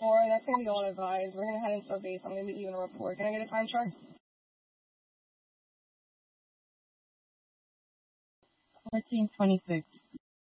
4. That's going to be all advised. We're going to head into a base. I'm going to be leaving a report. Can I get a time chart? 14:26.